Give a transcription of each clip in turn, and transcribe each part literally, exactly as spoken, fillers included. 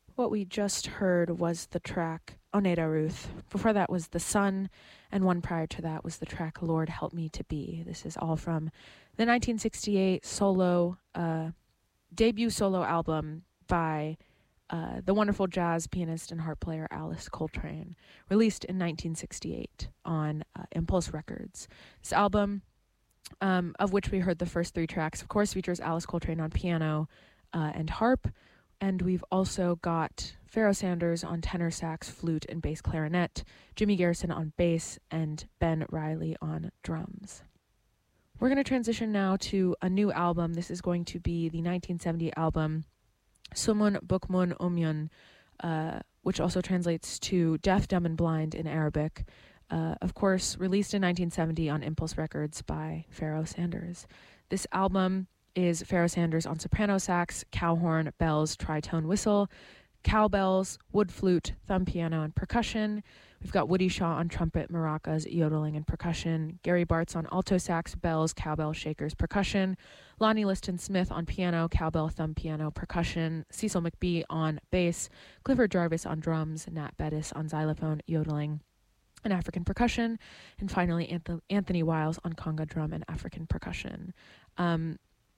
What we just heard was the track Oneida Ruth. Before that was The Sun, and one prior to that was the track Lord Help Me to Be. This is all from the nineteen sixty-eight solo, uh, debut solo album by uh, the wonderful jazz pianist and harp player Alice Coltrane, released in nineteen sixty-eight on uh, Impulse Records. This album, um, of which we heard the first three tracks, of course, features Alice Coltrane on piano uh, and harp. And we've also got Pharoah Sanders on tenor sax, flute, and bass clarinet, Jimmy Garrison on bass, and Ben Riley on drums. We're going to transition now to a new album. This is going to be the nineteen seventy album Sumun Bukmun Umyun, uh, which also translates to Deaf, Dumb, and Blind in Arabic. Uh, of course, released in nineteen seventy on Impulse Records by Pharoah Sanders. This album is Pharoah Sanders on soprano sax, cowhorn, bells, tritone whistle, cowbells, wood flute, thumb piano, and percussion. We've got Woody Shaw on trumpet, maracas, yodeling, and percussion. Gary Bartz on alto sax, bells, cowbell, shakers, percussion. Lonnie Liston Smith on piano, cowbell, thumb piano, percussion. Cecil McBee on bass. Clifford Jarvis on drums. Nat Bettis on xylophone, yodeling, and African percussion. And finally, Anth- Anthony Wiles on conga drum and African percussion. Um,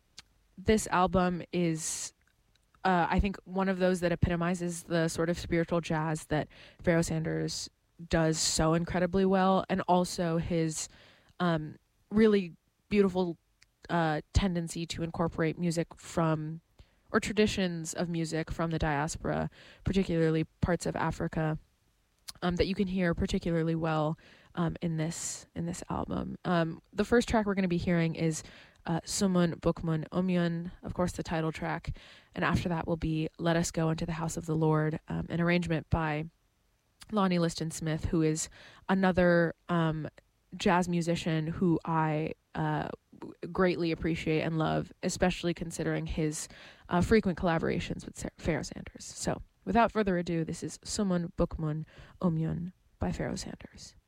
This album is, uh, I think, one of those that epitomizes the sort of spiritual jazz that Pharoah Sanders does so incredibly well, and also his um, really beautiful uh, tendency to incorporate music from, or traditions of music from the diaspora, particularly parts of Africa, um, that you can hear particularly well um, in this in this album. Um, the first track we're going to be hearing is Uh, Sumun Bukmun Umyun, of course, the title track. And after that will be Let Us Go Into the House of the Lord, um, an arrangement by Lonnie Liston Smith, who is another um, jazz musician who I uh, greatly appreciate and love, especially considering his uh, frequent collaborations with Sarah, Pharoah Sanders. So without further ado, this is Sumun Bukmun Umyun by Pharoah Sanders.